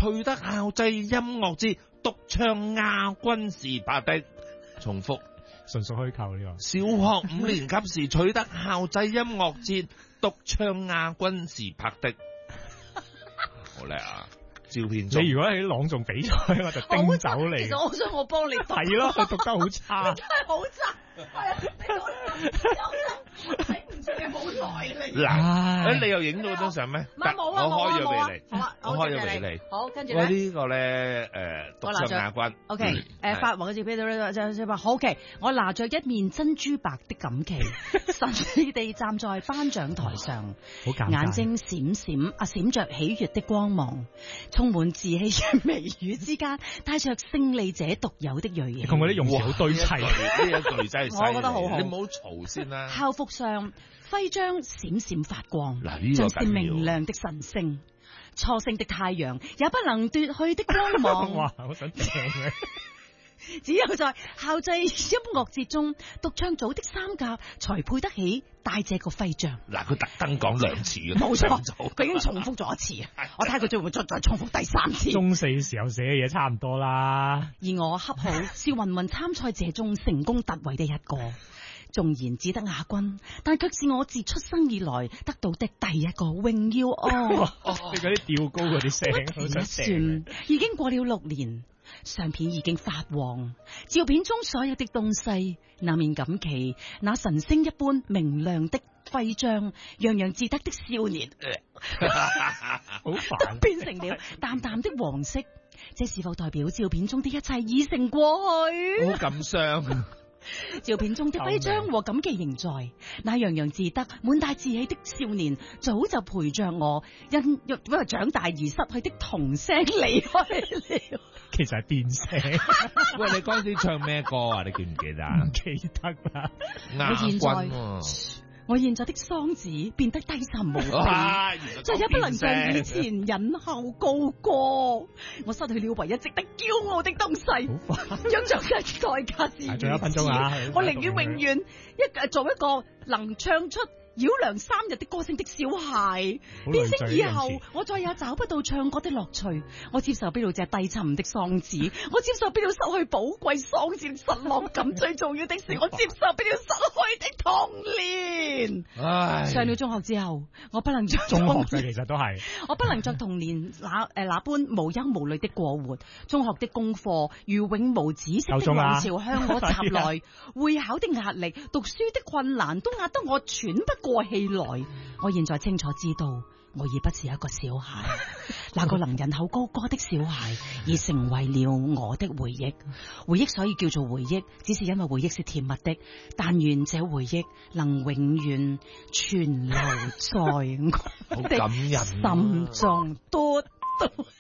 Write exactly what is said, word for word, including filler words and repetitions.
取得校際音樂節獨唱亞軍時拍的。重複， 純屬虛構呢個。 小學五年級時取得校際音樂節獨唱亞軍時拍的。好叻啊！照片中， 你如果喺朗誦比賽，我就叮走你。 其實我想我幫你讀。 係咯，佢讀得好差。 真係好差。係啊，你講睇唔出嘅好耐嚟。 嗱，誒你又影到張相咩？ 冇啊， 我開咗俾你。 好啊， 我開咗俾你。 好，跟住咧。我呢呢個咧誒獨唱亞軍。 O K，誒發黃嘅照片咧就就話好 OK，我拿着一面珍珠白的錦旗，神秘地站在頒獎台上，眼睛閃閃啊閃着喜悅的光芒，充滿自欺嘅眉宇之間，帶着勝利者獨有的鋭氣。 你講嗰啲用詞好堆砌， 呢一句真係我覺得好好。 你唔好嘈先啦。 校服上徽章閃閃發光， 嗱呢個像是明亮的神星，初升的太陽也不能奪去的光芒。 哇！我想聽嘅。 只有在校際音樂節中，獨唱組的三甲才配得起帶這個徽章。 嗱，佢特登講兩次嘅， 冇錯，佢已經重複咗一次啊！我睇下佢仲會唔會再再重複第三次。 中四時候寫嘅嘢差唔多啦。 而我恰好是芸芸參賽者中成功突圍的一個，縱然只得亞軍，但卻是我自出生以來得到的第一個榮耀哦！ 你嗰啲吊高嗰啲聲， 好想算已經過了六年。相片已經發黃，照片中所有的東西，那面錦旗，那神星一般明亮的徽章，洋洋自得的少年， 好煩， 都變成了淡淡的黃色。這是否代表照片中的一切已成過去？ 好感傷。 照片中的徽章和錦旗仍在，那洋洋自得、滿帶志氣的少年，早就陪着我，因因為長大而失去的童聲離開了。 其實係變聲。 喂，你嗰陣時唱咩歌啊？你記唔記得？ 唔記得啦。 亞軍。 我現在的嗓子變得低沉無比，再也不能像以前忍後高歌。我失去了唯一值得驕傲的東西，養着嘅代價是仲有一分鐘啊！ 我寧願永遠一做一個能唱出繞梁三日的歌聲的小孩，變聲以後，我再也找不到唱歌的樂趣。我接受不了這低沉的嗓子，我接受不了失去寶貴嗓子的失落感。最重要的是，我接受不了失去的童年。 唉， 上了中學之後，我不能再中學其實都係， 我不能再童年那誒那般無憂無慮的過活。中學的功課如永無止息的浪潮向我襲來，會考的壓力、讀書的困難都壓得我喘不過氣來。我現在清楚知道，我已不是一個小孩，那個能人口高歌的小孩，已成為了我的回憶。回憶所以叫做回憶，只是因為回憶是甜蜜的。但願這回憶能永遠存留在我的心中。多多。